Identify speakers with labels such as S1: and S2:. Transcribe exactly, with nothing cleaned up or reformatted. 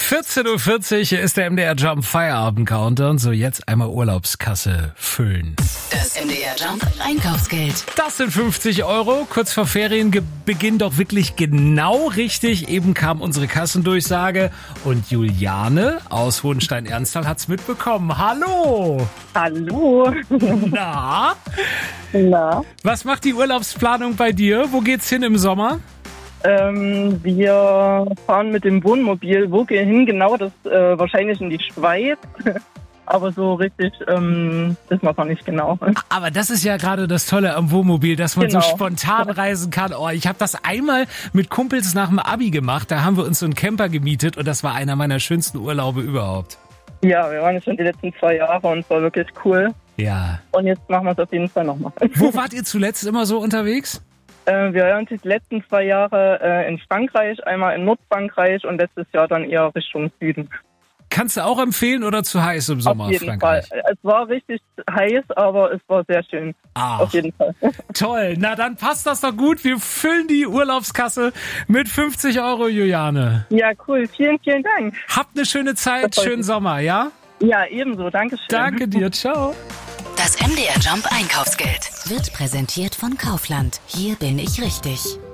S1: vierzehn Uhr vierzig, hier ist der M D R Jump Feierabend Countdown. So, jetzt einmal Urlaubskasse füllen.
S2: Das M D R Jump Einkaufsgeld.
S1: Das sind fünfzig Euro. Kurz vor Ferienbeginn doch wirklich genau richtig. Eben kam unsere Kassendurchsage und Juliane aus Hohenstein-Ernsthal hat's mitbekommen. Hallo!
S3: Hallo.
S1: Na?
S3: Na?
S1: Was macht die Urlaubsplanung bei dir? Wo geht's hin im Sommer?
S3: Ähm, wir fahren mit dem Wohnmobil. Wo gehen hin? Genau, das äh, wahrscheinlich in die Schweiz. Aber so richtig ähm, wissen wir noch nicht genau.
S1: Aber das ist ja gerade das Tolle am Wohnmobil, dass man
S3: Genau.
S1: so spontan reisen kann. Oh, ich habe das einmal mit Kumpels nach dem Abi gemacht. Da haben wir uns so einen Camper gemietet und das war einer meiner schönsten Urlaube überhaupt.
S3: Ja, wir waren jetzt schon die letzten zwei Jahre und es war wirklich cool.
S1: Ja.
S3: Und jetzt machen wir es auf jeden Fall nochmal.
S1: Wo wart ihr zuletzt immer so unterwegs?
S3: Äh, wir waren die letzten zwei Jahre äh, in Frankreich, einmal in Nordfrankreich und letztes Jahr dann eher Richtung Süden.
S1: Kannst du auch empfehlen oder zu heiß im Sommer
S3: Auf jeden
S1: Frankreich?
S3: Fall. Es war richtig heiß, aber es war sehr schön.
S1: Ach,
S3: Auf jeden Fall.
S1: toll. Na, dann passt das doch gut. Wir füllen die Urlaubskasse mit fünfzig Euro, Juliane.
S3: Ja, cool. Vielen, vielen Dank.
S1: Habt eine schöne Zeit,
S3: Das freut
S1: schönen
S3: mich.
S1: Sommer, ja?
S3: Ja, ebenso. Dankeschön.
S1: Danke dir, ciao.
S2: Das M D R Jump Einkaufsgeld wird präsentiert von Kaufland. Hier bin ich richtig.